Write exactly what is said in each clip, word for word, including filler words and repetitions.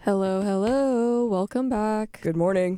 Hello, hello. Welcome back. Good morning.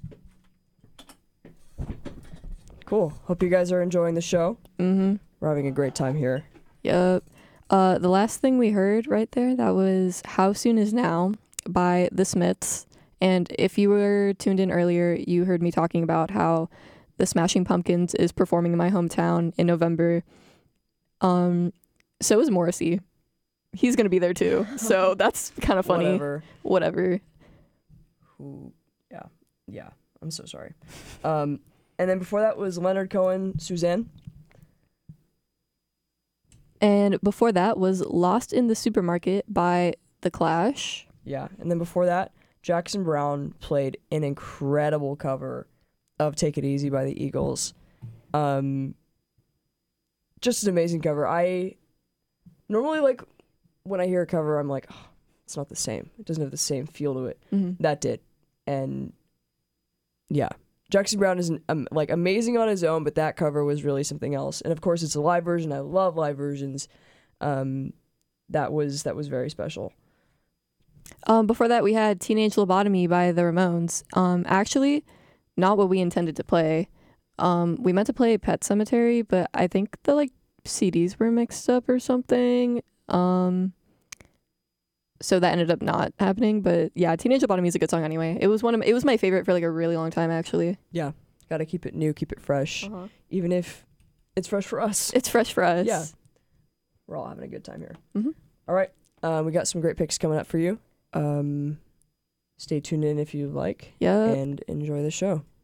Cool. Hope you guys are enjoying the show. Mm-hmm. We're having a great time here. Yep. Uh, the last thing we heard right there, that was How Soon Is Now by The Smiths. And if you were tuned in earlier, you heard me talking about how the Smashing Pumpkins is performing in my hometown in November. Um, so is Morrissey. He's going to be there too. So that's kind of funny. Whatever. Whatever. Who? Yeah. Yeah. I'm so sorry. Um, and then before that was Leonard Cohen, Suzanne. And before that was Lost in the Supermarket by The Clash. Yeah. And then before that, Jackson Browne played an incredible cover of Take It Easy by the Eagles. Um, just an amazing cover. I normally, like, when I hear a cover, I'm like, oh, it's not the same. It doesn't have the same feel to it. Mm-hmm. That did. And yeah, Jackson Browne is an, um, like amazing on his own, but that cover was really something else. And of course, it's a live version. I love live versions. Um, that was that was very special. Um, before that, we had Teenage Lobotomy by the Ramones. Um, actually, not what we intended to play. Um, we meant to play Pet Cemetery, but I think the like C Ds were mixed up or something. Um, so that ended up not happening. But yeah, Teenage Lobotomy is a good song anyway. It was one of it was my favorite for like a really long time actually. Yeah, got to keep it new, keep it fresh, Uh-huh. even if it's fresh for us. It's fresh for us. Yeah, we're all having a good time here. Mm-hmm. All right, um, we got some great picks coming up for you. Um, stay tuned in if you like, Yeah. and enjoy the show.